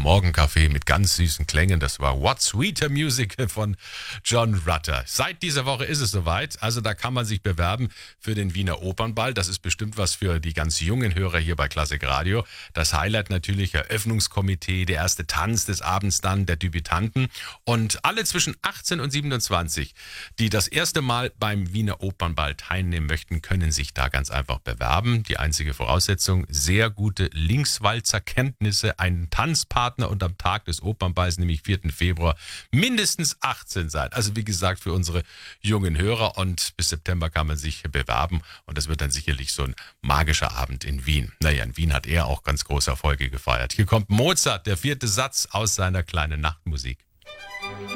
Morgenkaffee mit ganz süßen Klängen. Das war What Sweeter Music von John Rutter. Seit dieser Woche ist es soweit. Also da kann man sich bewerben für den Wiener Opernball. Das ist bestimmt was für die ganz jungen Hörer hier bei Klassik Radio. Das Highlight natürlich Eröffnungskomitee, der erste Tanz des Abends dann, der Debütanten. Und alle zwischen 18 und 27, die das erste Mal beim Wiener Opernball teilnehmen möchten, können sich da ganz einfach bewerben. Die einzige Voraussetzung, sehr gute Linkswalzer-Kenntnisse, einen Tanzpartner und am Tag des Opernballs, nämlich 4. Februar, mindestens 18 sein. Also wie gesagt, für unsere jungen Hörer, und bis September kann man sich bewerben und das wird dann sicherlich so ein magischer Abend in Wien. Naja, in Wien hat er auch ganz große Erfolge gefeiert. Hier kommt Mozart, der 4. Satz aus seiner kleinen Nachtmusik.